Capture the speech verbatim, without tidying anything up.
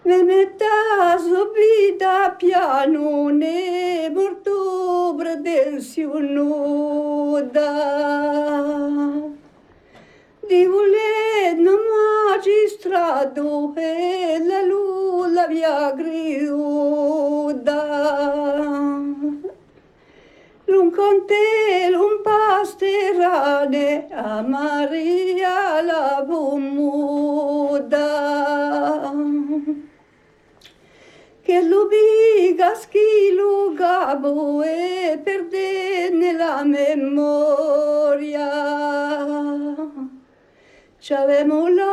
me metta subita piano ne morto pretensionuda di voler non magistrato e la luna via griuda l'un conte l'un pasterane a Maria la bomuda che l'ubiga schilugavo e perde nella memoria c'avemo la